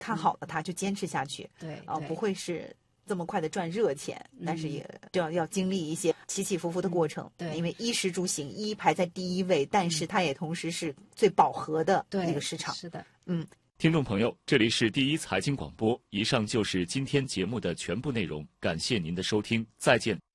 看好了它就坚持下去， 对不会是这么快的赚热钱，但是也要经历一些起起伏伏的过程。 对， 因为衣食住行排在第一位，但是它也同时是最饱和的一个市场。 是的， 听众朋友，这里是第一财经广播，以上就是今天节目的全部内容，感谢您的收听，再见。